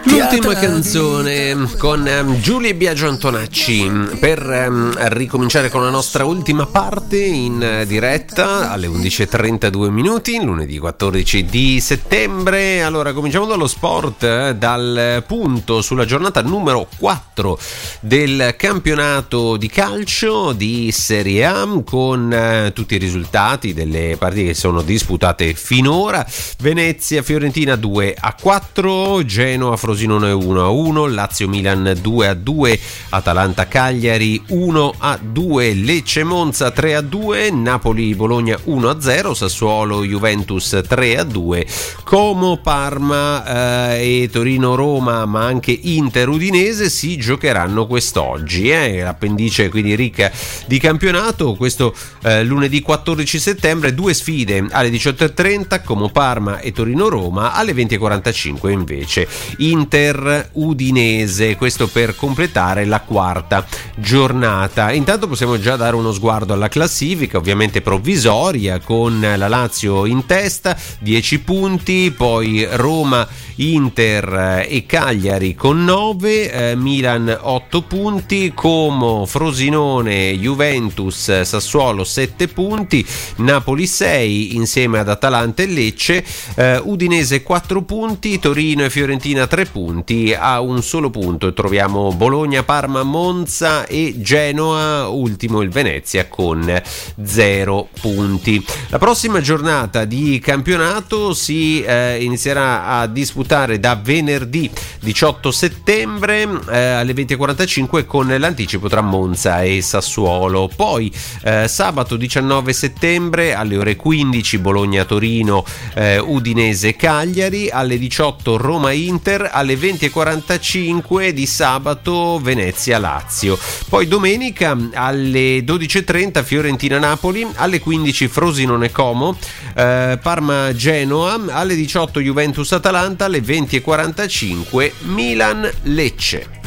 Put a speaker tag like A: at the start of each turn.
A: L'ultima canzone con Giulia Biagio Antonacci per ricominciare con la nostra ultima parte in diretta alle 11:32 minuti, lunedì 14 di settembre. Allora, cominciamo dallo sport, dal punto sulla giornata numero 4 del campionato di calcio di Serie A, con tutti i risultati delle partite che sono disputate finora. Venezia Fiorentina 2-4, Genoa Frosinone 1-1, Lazio Milan 2-2, Atalanta Cagliari 1-2, Lecce Monza 3-2, Napoli Bologna 1-0, Sassuolo Juventus 3-2, Como Parma e Torino Roma, ma anche Inter Udinese si giocheranno quest'oggi, l'appendice quindi ricca di campionato. Questo lunedì 14 settembre, due sfide alle 18:30, Como Parma e Torino Roma, alle 20:45 invece Inter Udinese, questo per completare la quarta giornata. Intanto possiamo già dare uno sguardo alla classifica, ovviamente provvisoria, con la Lazio in testa 10 punti, poi Roma, Inter e Cagliari con 9, Milan 8 punti, Como, Frosinone, Juventus, Sassuolo 7 punti, Napoli 6 insieme ad Atalanta e Lecce, Udinese 4 punti, Torino e Fiorentina 3 punti. A un solo punto troviamo Bologna, Parma, Monza e Genoa, ultimo il Venezia con 0 punti. La prossima giornata di campionato si inizierà a disputare da venerdì 18 settembre alle 20:45 con l'anticipo tra Monza e Sassuolo. Poi sabato 19 settembre alle ore 15 Bologna-Torino, Udinese-Cagliari, alle 18 Roma-Inter, alle 20:45 di sabato Venezia-Lazio. Poi domenica alle 12:30 Fiorentina-Napoli, alle 15 Frosinone-Como, Parma-Genoa, alle 18 Juventus-Atalanta, alle 20:45 Milan-Lecce.